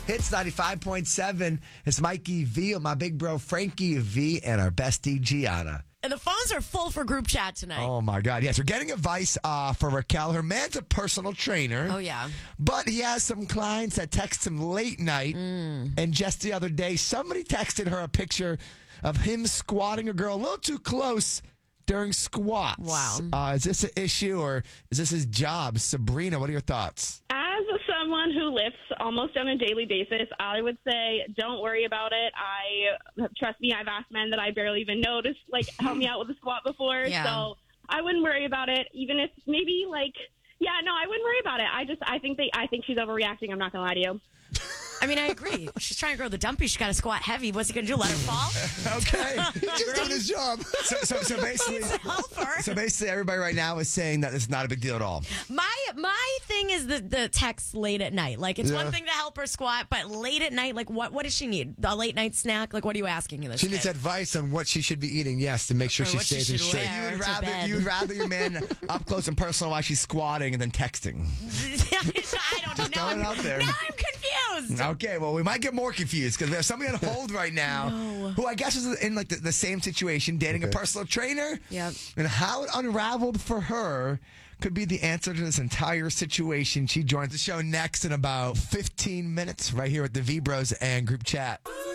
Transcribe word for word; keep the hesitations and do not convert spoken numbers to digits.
Hits ninety-five point seven. It's Mikey V, my big bro Frankie V, and our bestie Gianna. And the phones are full for group chat tonight. Oh, my God. Yes, we're getting advice uh, for Raquel. Her man's a personal trainer. Oh, yeah. But he has some clients that text him late night. Mm. And just the other day, somebody texted her a picture of him squatting a girl a little too close during squats. Wow. Uh, is this an issue or is this his job? Sabrina, what are your thoughts? As someone who lifts almost on a daily basis, I would say don't worry about it. I trust me, I've asked men that I barely even know to like help me out with a squat before, Yeah. so I wouldn't worry about it. Even if maybe like, yeah, no, I wouldn't worry about it. I just, I think they, I think she's overreacting. I'm not gonna lie to you. I mean, I agree. She's trying to grow the dumpy. She got to squat heavy. What's he going to do? Let her fall? Okay. He's just doing his job. So, so, so basically, Help her. so basically, everybody right now is saying that it's not a big deal at all. My my thing is the the text late at night. Like it's Yeah. one thing to help her squat, but late at night, like what what does she need? A late night snack? Like what are you asking this She needs kid? advice on what she should be eating, yes, to make sure Or she what she stays in should shape. wear. You'd to rather bed. you'd rather your man up close and personal while she's squatting and then texting. I don't know. Throwing it Now out there. I'm confused. Okay, well, we might get more confused because we have somebody on hold right now No. who I guess is in like the, the same situation, dating a Okay. personal trainer. Yep. And how it unraveled for her could be the answer to this entire situation. She joins the show next in about fifteen minutes right here at the V Bros and Group Chat.